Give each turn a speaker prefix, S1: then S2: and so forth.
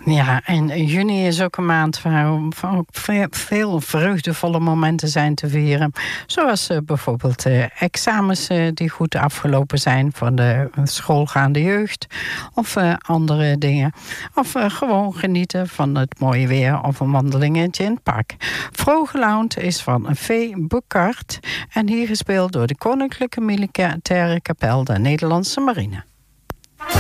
S1: Ja, en juni is ook een maand waar ook veel vreugdevolle momenten zijn te vieren. Zoals bijvoorbeeld examens die goed afgelopen zijn voor de schoolgaande jeugd. Of andere dingen. Of gewoon genieten van het mooie weer of een wandelingetje in het park. Vroeggelauwd is van V. Bouckaert en hier gespeeld door de Koninklijke Militaire Kapel der Nederlandse Marine.